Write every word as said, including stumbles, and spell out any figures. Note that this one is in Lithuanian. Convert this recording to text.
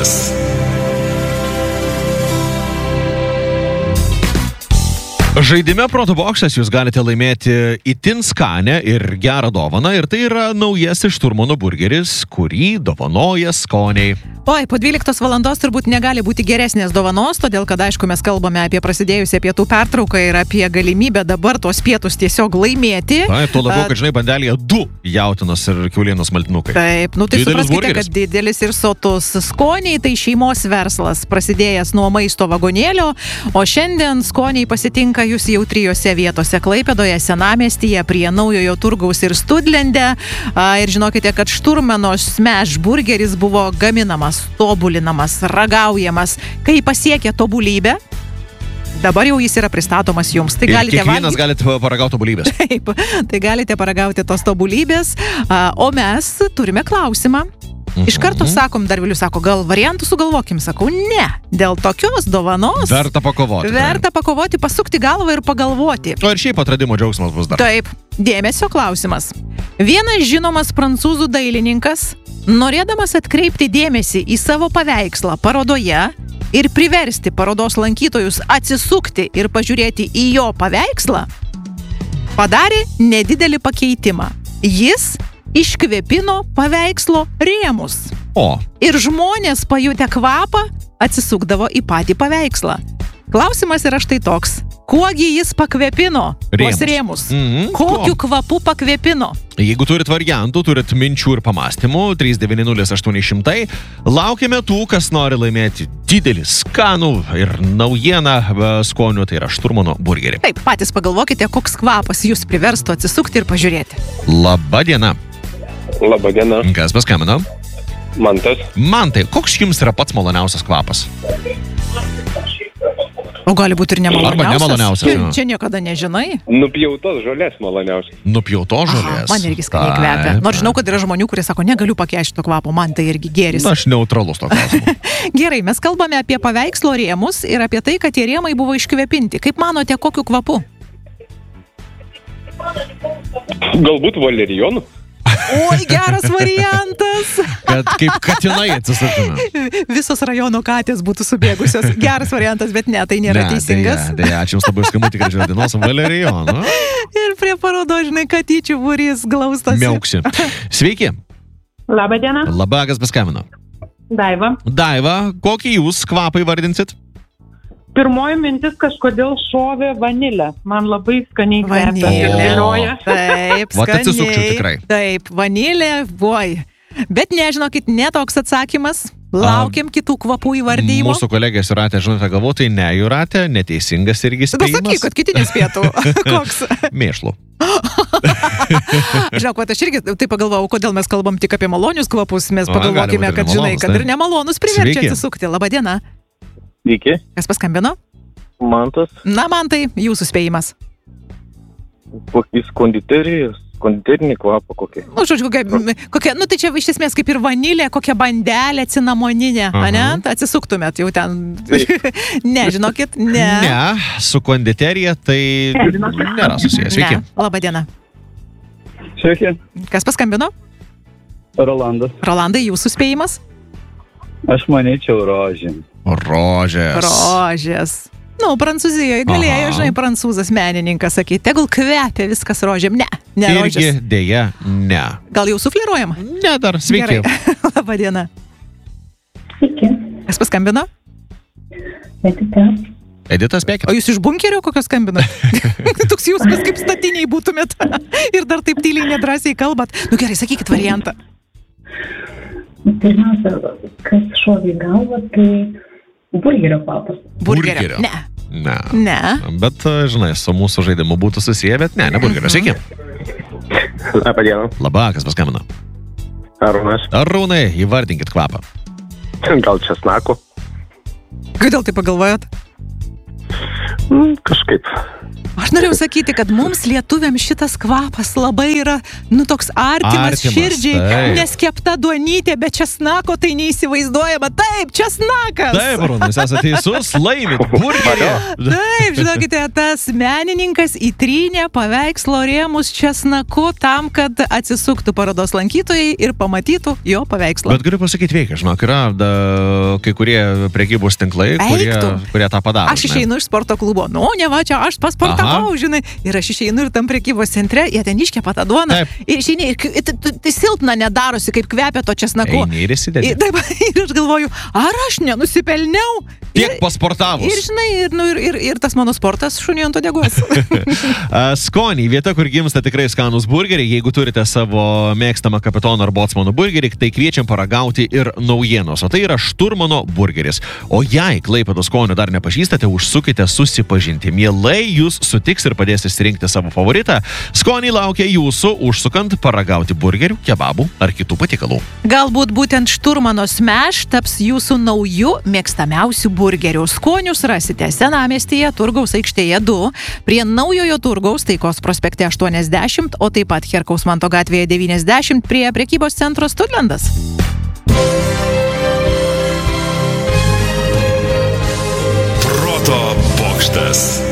bokštas. Žaidime Proto bokštas jūs galite laimėti itin skanę ir gerą dovaną, ir tai yra naujasis šturmano burgeris, kurį dovanoja Skoniai. Oi, po dvyliktos valandos turbūt negali būti geresnės dovanos, todėl kad, aišku, mes kalbame apie prasidėjusią pietų pertrauką ir apie galimybę dabar tuos pietus tiesiog laimėti. Taip, tuo labiau, kad žinai, bandelėje du jautinos ir kiaulienos maltinukai. Taip, nu tai Didelis supraskite, burgeris. kad didelis ir sotus. Skoniai tai šeimos verslas, prasidėjęs nuo maisto vagonėlio, o šiandien Skoniai pasitinka jūs jau trijose vietose: Klaipėdoje, Senamiestyje, prie Naujojo turgaus ir Studlende. A, ir žinokite, kad šturmano smash burgeris buvo gaminamas, tobulinamas, ragaujamas. Kai pasiekė tobulybę, dabar jau jis yra pristatomas jums. Tai Ir galite kiekvienas valgyti. galite paragauti tobulybės. Taip, tai galite paragauti tos tobulybės. A, o mes turime klausimą. Iš karto sakom, dar Vilius sako, gal variantų sugalvokim. Sakau, ne. Dėl tokios dovanos Verta pakovoti. verta pakovoti, pasukti galvą ir pagalvoti. O ir šiaip atradimo džiaugsmas bus dar. Taip, dėmesio klausimas. Vienas žinomas prancūzų dailininkas, norėdamas atkreipti dėmesį į savo paveikslą parodoje ir priversti parodos lankytojus atsisukti ir pažiūrėti į jo paveikslą, padarė nedidelį pakeitimą. Jis iškvėpino paveikslo rėmus. O, Ir žmonės pajutę kvapą atsisukdavo į patį paveikslą. Klausimas yra štai toks. Kuogi jis pakvėpino tuos rėmus? Mhm. Kokiu kvapu pakvėpino? jeigu turit variantų, turit minčių ir pamastymų, trys devyni nulis aštuoni šimtai, laukiame tų, kas nori laimėti didelį skanų ir naujieną e, skonių, tai yra šturmano burgerį. Taip, patys pagalvokite, koks kvapas jūs priverstų atsisukti ir pažiūrėti. Labą dieną. Labą dieną, Kas paskambino? Mantas. Mantai, koks jums yra pats maloniausias kvapas? O gali būti ir nemaloniausias. Arba nemaloniausias, Čia, jo. čia niekada nežinai. Nupjautos žolės maloniausiai. Nupjauto Aha, žolės. man irgi skaniai Taip, kvepia. Nors taip. žinau, kad yra žmonių, kurie sako, negaliu pakęsti to kvapo, man tai irgi gėris. Na, aš neutralus to klausimu. Gerai, mes kalbame apie paveikslo rėmus ir apie tai, kad tie rėmai buvo iškvėpinti. Kaip manote, kokiu kvapu? Galbūt valerijonų? Oi, geras variantas. Kad kaip katinai atsisuktume. Visos rajono katės būtų subėgusios. Geras variantas, bet ne, tai nėra teisingas. Deja, deja, ačiū Jums labai už skambutį, kad žiūrėjau dienos valerijoną. Ir prie parodo, žinai, katyčių būrys glaustosi. Miauksi. Sveiki. Labą dieną, Labą, kas paskambino. Daiva. Daiva, kokį Jūs kvapą įvardinsit? Pirmoji mintis kažkodėl šovė vanilę. Man labai skaniai kvepia. Vanilė. Dėlioja. Taip, Vat atsisukčiau skaniai. tikrai. Taip, vanilė, voj. Bet nežinokit, netoks atsakymas. Laukiam kitų kvapų įvardyjimo. Mūsų kolegės Jūratė, žinote, galvo, tai ne Jūratė, neteisingas irgi Tada sakyk, spėjimas. kad kiti nespėtų. Koks? Mėšlų. Žinok, vat aš irgi taip pagalvojau, kodėl mes kalbam tik apie malonius kvapus. Mes O, gali pagalvokime, būti ir kad žinai, nemalonus, kad taip. ir nemalonus priverčia Sveiki. atsisukti. Labą dieną. Iki. Kas paskambino? Mantas. Na, man tai jūsų spėjimas. Kokis konditerijos. Konditerinį kvapą kokį. Nu, žodžiu, kokia, kokia, nu tai čia iš esmės kaip ir vanilė, kokia bandelė cinamoninė, Aha. ane? Atsisuktumėt jau ten. Ne, žinokit, ne. Ne, su konditerija tai nėra susijęs. Sveiki. Ne. Labą dieną. Sveiki, Kas paskambino? Rolandas. Rolandai, jūsų spėjimas? Aš manyčiau rožė. Rožės. Rožės. Nu, Prancūzijoje galėjo, Aha. žinai, prancūzas menininkas sakyti, tegul kvepia viskas rožėm. Ne, ne Irgi rožės. dėja, ne. Gal jau sufleruojam? Ne dar, sveiki. Gerai. Labą dieną. Sveiki, Kas paskambino? Edita. Edita, spėkit. O jūs iš bunkerio kokio skambinat? Toks jūs mes kaip statiniai būtumėt. Ir dar taip tyliai nedrąsiai kalbat. Nu gerai, sakykit variantą. Pirmiausia, kas šovė į galvą, tai burgerio kvapas. Burgerio. Ne. Ne. Ne. Bet, žinai, su mūsų žaidimu būtų susiję, bet ne, ne burgerio. Sveiki. Labą dieną. Labą, kas paskambino. Arūnas. Arūnai, įvardinkit kvapą. Gal česnako. Kodėl tai pagalvojot? Mm, kažkaip. Aš norėjau sakyti, kad mums lietuviams šitas kvapas labai yra, nu, toks artimas, Artimas, širdžiai, taip. nes kepta duonytė, bet česnako tai neįsivaizduojama. Taip, česnakas. Taip, Arūnas, esate teisus, laimit burgerį. Taip, žinokite, tas menininkas įtrynė paveikslo rėmus česnaku tam, kad atsisuktų parodos lankytojai ir pamatytų jo paveikslą. Bet galiu pasakyti, veikia, žinok, yra da, kai kurie prekybos tinklai, kurie, Eiktų. kurie tą padaro. Aš žinai. išeinu iš sporto klubo, nu, ne va, čia aš pasportavau, žinai, ir aš išeinu ir tam prekybos centre, jie ten iškepa tą duoną, Taip. ir išeini, ir k- ir t- t- tai silpna nedarosi, kaip kvepia to česnaku. Eini ir įsidedi. Ir, taip, ir aš galvoju, ar aš nenusipelniau? Tiek Ir- pasportavus. Ir žinai, ir, nu, ir, ir, ir tas mano sportas šuniui ant odegos. A, Skoniai, vieta, kur gimsta tikrai skanus burgeriai. Jeigu turite savo mėgstamą kapitono ar botsmano burgerį, tai kviečiam paragauti ir naujienos. O tai yra šturmano burgeris. O jei Klaipėdos skonio dar nepažįstate, užsukite susipažinti. Mielai jūs sutiks ir padės išsirinkti savo favoritą. Skoniai laukia jūsų, užsukant paragauti burgerių, kebabų ar kitų patikalų. Galbūt būtent šturmano smash taps jūsų naujų mėgstamiausių burgerių. Skonius rasite Senamiestyje, Turgaus aikštėje du, prie naujojo Turgaus Taikos prospekte aštuoniasdešimt, o taip pat Herkaus Manto gatvėje devyniasdešimt prie prekybos centro Studlandas. Proto bokštas.